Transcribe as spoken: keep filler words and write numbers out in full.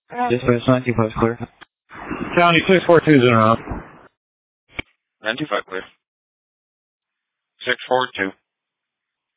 Dispatch nine two five clear. County six four two is in route. nine two five clear. six four two.